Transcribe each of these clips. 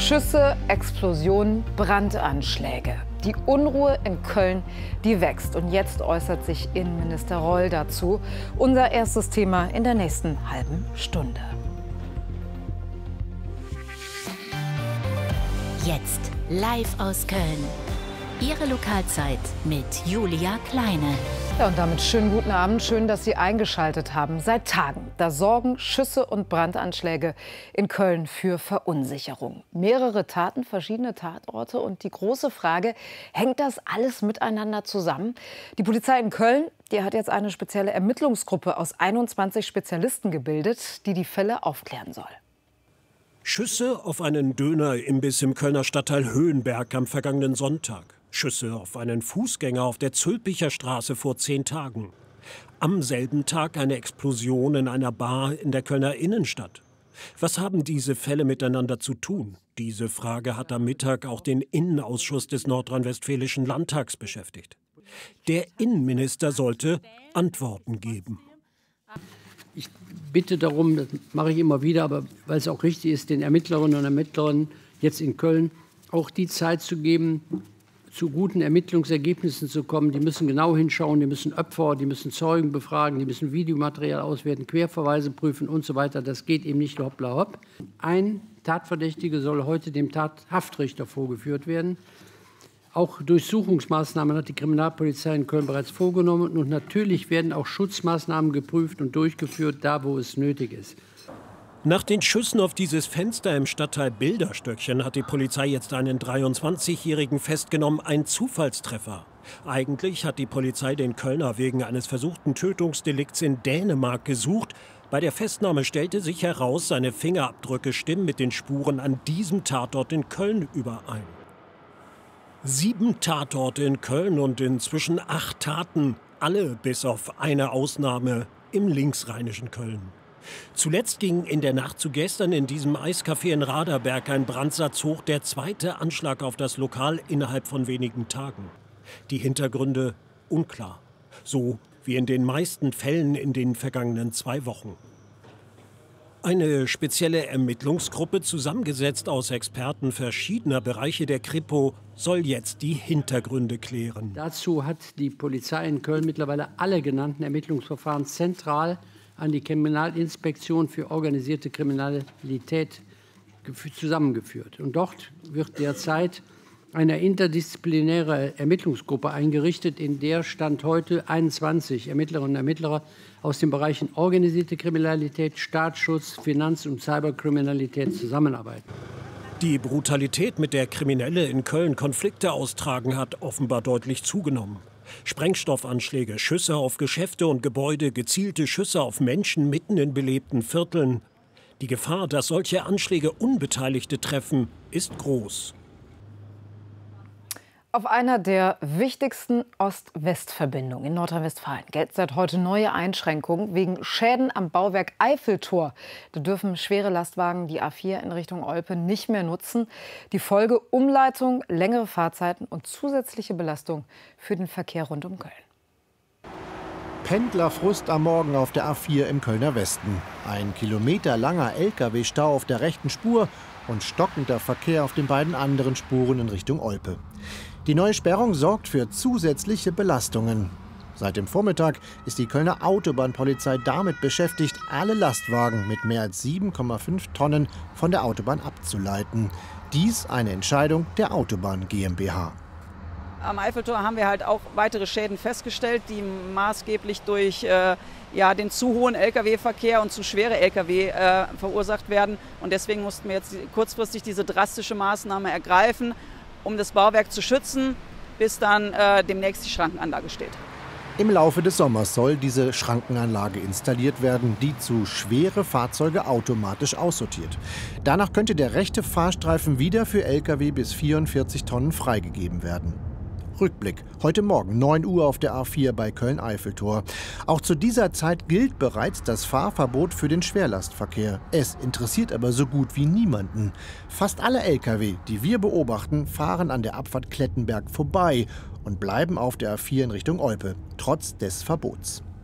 Schüsse, Explosionen, Brandanschläge. Die Unruhe in Köln, die wächst. Und jetzt äußert sich Innenminister Reul dazu. Unser erstes Thema in der nächsten halben Stunde. Jetzt live aus Köln. Ihre Lokalzeit mit Julia Kleine. Ja, und damit schönen guten Abend. Schön, dass Sie eingeschaltet haben. Seit Tagen, da sorgen Schüsse und Brandanschläge in Köln für Verunsicherung. Mehrere Taten, verschiedene Tatorte. Und die große Frage, hängt das alles miteinander zusammen? Die Polizei in Köln, die hat jetzt eine spezielle Ermittlungsgruppe aus 21 Spezialisten gebildet, die die Fälle aufklären soll. Schüsse auf einen Dönerimbiss im Kölner Stadtteil Höhenberg am vergangenen Sonntag. Schüsse auf einen Fußgänger auf der Zülpicher Straße vor 10 Tagen. Am selben Tag eine Explosion in einer Bar in der Kölner Innenstadt. Was haben diese Fälle miteinander zu tun? Diese Frage hat am Mittag auch den Innenausschuss des Nordrhein-Westfälischen Landtags beschäftigt. Der Innenminister sollte Antworten geben. Ich bitte darum, das mache ich immer wieder, aber weil es auch richtig ist, den Ermittlerinnen und Ermittlern jetzt in Köln auch die Zeit zu geben, zu guten Ermittlungsergebnissen zu kommen. Die müssen genau hinschauen, die müssen Opfer, die müssen Zeugen befragen, die müssen Videomaterial auswerten, Querverweise prüfen und so weiter. Das geht eben nicht hoppla hopp. Ein Tatverdächtiger soll heute dem Tathaftrichter vorgeführt werden. Auch Durchsuchungsmaßnahmen hat die Kriminalpolizei in Köln bereits vorgenommen. Und natürlich werden auch Schutzmaßnahmen geprüft und durchgeführt, da wo es nötig ist. Nach den Schüssen auf dieses Fenster im Stadtteil Bilderstöckchen hat die Polizei jetzt einen 23-Jährigen festgenommen, ein Zufallstreffer. Eigentlich hat die Polizei den Kölner wegen eines versuchten Tötungsdelikts in Dänemark gesucht. Bei der Festnahme stellte sich heraus, seine Fingerabdrücke stimmen mit den Spuren an diesem Tatort in Köln überein. 7 Tatorte in Köln und inzwischen 8 Taten, alle bis auf eine Ausnahme im linksrheinischen Köln. Zuletzt ging in der Nacht zu gestern in diesem Eiscafé in Raderberg ein Brandsatz hoch, der zweite Anschlag auf das Lokal innerhalb von wenigen Tagen. Die Hintergründe unklar, so wie in den meisten Fällen in den vergangenen 2 Wochen. Eine spezielle Ermittlungsgruppe, zusammengesetzt aus Experten verschiedener Bereiche der Kripo, soll jetzt die Hintergründe klären. Dazu hat die Polizei in Köln mittlerweile alle genannten Ermittlungsverfahren zentral an die Kriminalinspektion für organisierte Kriminalität zusammengeführt. Und dort wird derzeit eine interdisziplinäre Ermittlungsgruppe eingerichtet, in der Stand heute 21 Ermittlerinnen und Ermittler aus den Bereichen organisierte Kriminalität, Staatsschutz, Finanz- und Cyberkriminalität zusammenarbeiten. Die Brutalität, mit der Kriminelle in Köln Konflikte austragen, hat offenbar deutlich zugenommen. Sprengstoffanschläge, Schüsse auf Geschäfte und Gebäude, gezielte Schüsse auf Menschen mitten in belebten Vierteln. Die Gefahr, dass solche Anschläge Unbeteiligte treffen, ist groß. Auf einer der wichtigsten Ost-West-Verbindungen in Nordrhein-Westfalen gelten seit heute neue Einschränkungen wegen Schäden am Bauwerk Eiffeltor. Da dürfen schwere Lastwagen die A4 in Richtung Olpe nicht mehr nutzen. Die Folge: Umleitung, längere Fahrzeiten und zusätzliche Belastung für den Verkehr rund um Köln. Pendlerfrust am Morgen auf der A4 im Kölner Westen. Ein kilometerlanger Lkw-Stau auf der rechten Spur und stockender Verkehr auf den beiden anderen Spuren in Richtung Olpe. Die neue Sperrung sorgt für zusätzliche Belastungen. Seit dem Vormittag ist die Kölner Autobahnpolizei damit beschäftigt, alle Lastwagen mit mehr als 7,5 Tonnen von der Autobahn abzuleiten. Dies eine Entscheidung der Autobahn GmbH. Am Eiffeltor haben wir halt auch weitere Schäden festgestellt, die maßgeblich durch den zu hohen Lkw-Verkehr und zu schwere Lkw verursacht werden. Und deswegen mussten wir jetzt kurzfristig diese drastische Maßnahme ergreifen, um das Bauwerk zu schützen, bis dann demnächst die Schrankenanlage steht. Im Laufe des Sommers soll diese Schrankenanlage installiert werden, die zu schwere Fahrzeuge automatisch aussortiert. Danach könnte der rechte Fahrstreifen wieder für Lkw bis 44 Tonnen freigegeben werden. Rückblick. Heute Morgen 9 Uhr auf der A4 bei Köln-Eiffeltor. Auch zu dieser Zeit gilt bereits das Fahrverbot für den Schwerlastverkehr. Es interessiert aber so gut wie niemanden. Fast alle Lkw, die wir beobachten, fahren an der Abfahrt Klettenberg vorbei und bleiben auf der A4 in Richtung Olpe, trotz des Verbots.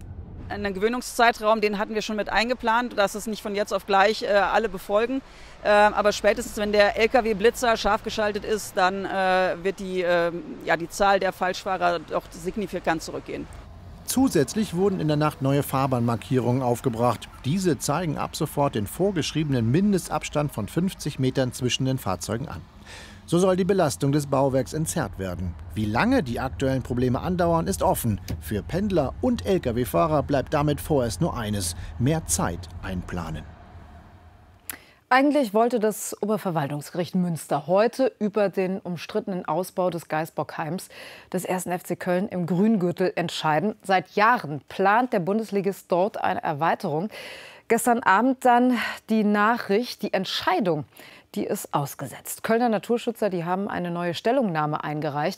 einen Gewöhnungszeitraum, den hatten wir schon mit eingeplant, dass es nicht von jetzt auf gleich alle befolgen. Aber spätestens, wenn der Lkw-Blitzer scharf geschaltet ist, dann wird die Zahl der Falschfahrer doch signifikant zurückgehen. Zusätzlich wurden in der Nacht neue Fahrbahnmarkierungen aufgebracht. Diese zeigen ab sofort den vorgeschriebenen Mindestabstand von 50 Metern zwischen den Fahrzeugen an. So soll die Belastung des Bauwerks entzerrt werden. Wie lange die aktuellen Probleme andauern, ist offen. Für Pendler und Lkw-Fahrer bleibt damit vorerst nur eines: mehr Zeit einplanen. Eigentlich wollte das Oberverwaltungsgericht Münster heute über den umstrittenen Ausbau des Gaisbockheims des 1. FC Köln im Grüngürtel entscheiden. Seit Jahren plant der Bundesligist dort eine Erweiterung. Gestern Abend dann die Nachricht, die Entscheidung, die ist ausgesetzt. Kölner Naturschützer, die haben eine neue Stellungnahme eingereicht.